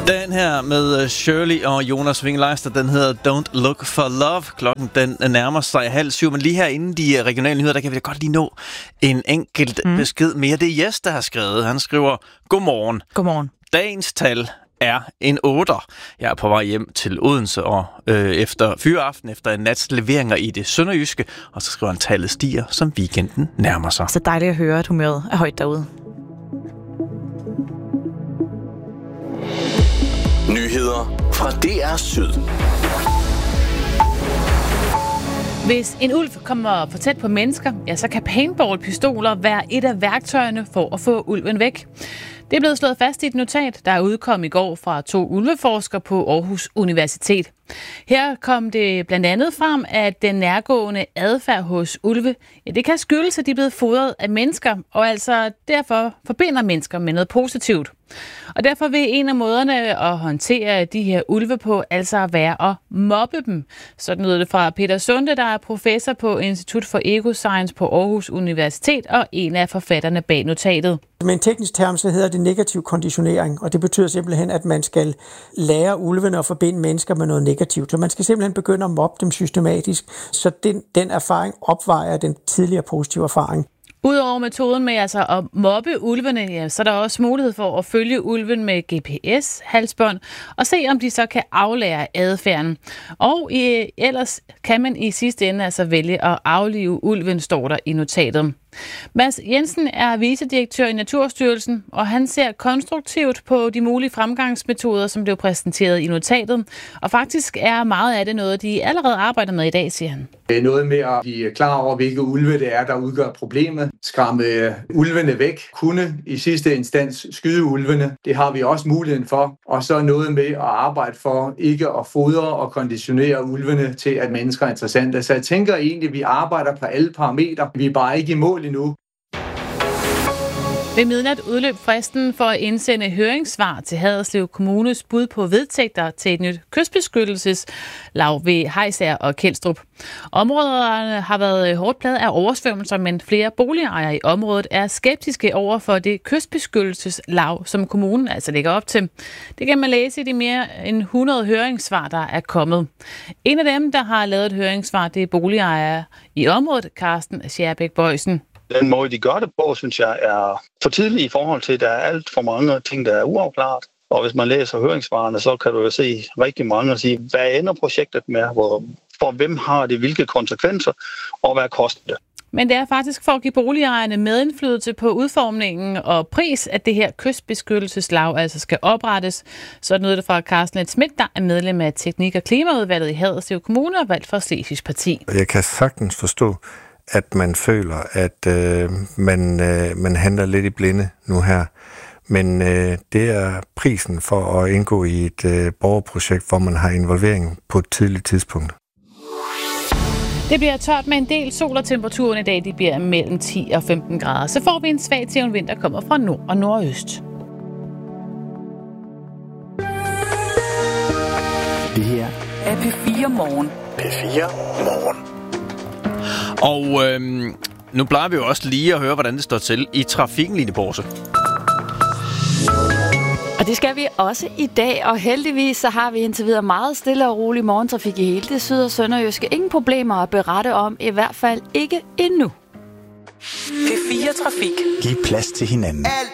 Den her med Shirley og Jonas Winge-Leister, den hedder Don't Look for Love. Klokken den nærmer sig 6:30, men lige her inden de regionale nyheder, der kan vi da godt lige nå en enkelt besked mere. Det er Jes, der har skrevet. Han skriver, godmorgen. Godmorgen. Dagens tal er en 8'er. Jeg er på vej hjem til Odense og efter fyraften, efter en nats leveringer i det sønderjyske, og så skriver han, tallet stiger, som weekenden nærmer sig. Så dejligt at høre, at humøret er højt derude. Nyheder fra DR Syd. Hvis en ulv kommer for tæt på mennesker, ja, så kan paintball-pistoler være et af værktøjerne for at få ulven væk. Det er blevet slået fast i et notat, der er udkommet i går fra 2 ulveforskere på Aarhus Universitet. Her kom det blandt andet frem, at den nærgående adfærd hos ulve, ja, det kan skyldes, at de er blevet fodret af mennesker, og altså derfor forbinder mennesker med noget positivt. Og derfor vil en af måderne at håndtere de her ulve på altså være at mobbe dem. Sådan lød det fra Peter Sunde, der er professor på Institut for Ecoscience på Aarhus Universitet og en af forfatterne bag notatet. Med en teknisk term så hedder det negativ konditionering, og det betyder simpelthen, at man skal lære ulvene at forbinde mennesker med noget negativt. Så man skal simpelthen begynde at mobbe dem systematisk, så den erfaring opvejer den tidligere positive erfaring. Udover metoden med altså at mobbe ulvene, ja, så er der også mulighed for at følge ulven med GPS-halsbånd og se, om de så kan aflære adfærden. Og ellers kan man i sidste ende altså vælge at aflive ulven, står der i notatet. Mads Jensen er vicedirektør i Naturstyrelsen, og han ser konstruktivt på de mulige fremgangsmetoder, som blev præsenteret i notatet. Og faktisk er meget af det noget, de allerede arbejder med i dag, siger han. Det er noget med at blive klar over, hvilke ulve det er, der udgør problemet. Skræmme ulvene væk. Kunne i sidste instans skyde ulvene. Det har vi også muligheden for. Og så noget med at arbejde for ikke at fodre og konditionere ulvene til, at mennesker er interessante. Så jeg tænker egentlig, at vi arbejder på alle parametre. Vi er bare ikke i mål endnu. Ved midnat udløb fristen for at indsende høringssvar til Haderslev Kommunes bud på vedtægter til et nyt kystbeskyttelseslav ved Hejsager og Kelstrup. Områderne har været hårdt plaget af oversvømmelser, men flere boligejere i området er skeptiske over for det kystbeskyttelseslav, som kommunen altså lægger op til. Det kan man læse i de mere end 100 høringssvar, der er kommet. En af dem, der har lavet et høringssvar, det er boligejere i området, Carsten Schærbæk-Bøjsen. Den måde, de gør det på, synes jeg, er for tidlig i forhold til, at der er alt for mange ting, der er uafklaret. Og hvis man læser høringssvarene, så kan du jo se rigtig mange og sige, hvad ender projektet med, for hvem har det, hvilke konsekvenser, og hvad koster det. Men det er faktisk for at give boligejerne medindflydelse på udformningen og pris, at det her kystbeskyttelseslav altså skal oprettes. Sådan noget det fra Carsten Schmidt, der er medlem af Teknik- og Klimaudvalget i Haderslev Kommune og valgt for Slesvigs Parti. Jeg kan sagtens forstå, at man føler, at man handler lidt i blinde nu her. Men det er prisen for at indgå i et borgerprojekt, hvor man har involvering på et tidligt tidspunkt. Det bliver tørt med en del sol, og temperaturen i dag de bliver mellem 10 og 15 grader. Så får vi en svag til en vind, der kommer fra nord og nordøst. Det her er P4 Morgen. P4 Morgen. Og nu plejer vi jo også lige at høre, hvordan det står til i trafikken, Line Borse. Og det skal vi også i dag, og heldigvis så har vi indtil videre meget stille og rolig morgentrafik i hele det syd- og sønderjyske. Ingen problemer at berette om, i hvert fald ikke endnu. P4 Trafik. Giv plads til hinanden. Alt